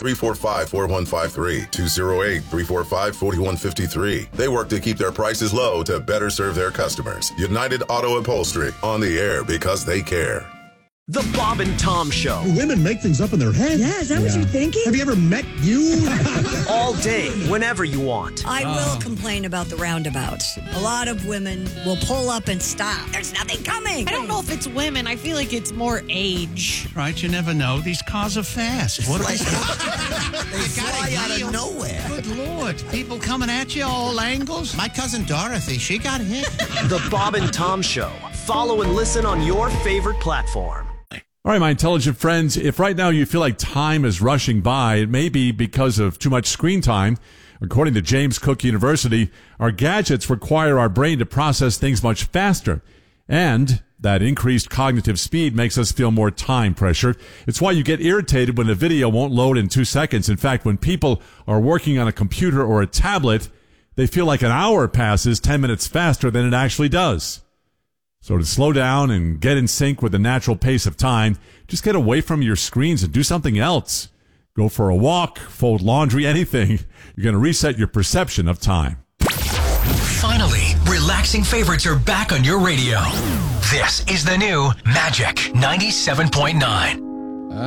208-345-4153. 208-345-4153. They work to keep their prices low to better serve their customers. United Auto Upholstery, on the air because they care. The Bob and Tom Show. Women make things up in their head. Yeah, is that what you're thinking? Have you ever met you? All day, whenever you want. I will complain about the roundabouts. A lot of women will pull up and stop. There's nothing coming. I don't know if it's women. I feel like it's more age. Right, you never know. These cars are fast. What They fly out of nowhere. Good Lord. People coming at you all angles. My cousin Dorothy, she got hit. The Bob and Tom Show. Follow and listen on your favorite platform. All right, my intelligent friends, if right now you feel like time is rushing by, it may be because of too much screen time. According to James Cook University, our gadgets require our brain to process things much faster. And that increased cognitive speed makes us feel more time pressure. It's why you get irritated when a video won't load in 2 seconds. In fact, when people are working on a computer or a tablet, they feel like an hour passes 10 minutes faster than it actually does. So to slow down and get in sync with the natural pace of time, just get away from your screens and do something else. Go for a walk, fold laundry, anything. You're going to reset your perception of time. Finally, relaxing favorites are back on your radio. This is the new Magic 97.9.